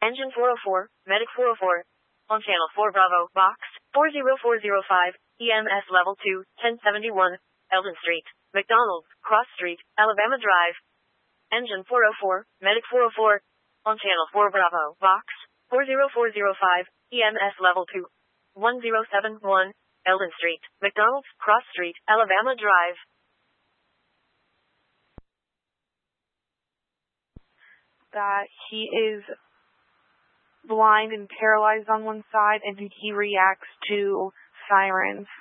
Engine 404, Medic 404. On Channel 4 Bravo, Box 40405, EMS Level 2, 1071, Eldon Street, McDonald's, Cross Street, Alabama Drive. Engine 404, Medic 404. On Channel 4 Bravo, Box 40405, EMS Level 2, 1071, Eldon Street, McDonald's, Cross Street, Alabama Drive. That he is blind and paralyzed on one side, and he reacts to sirens.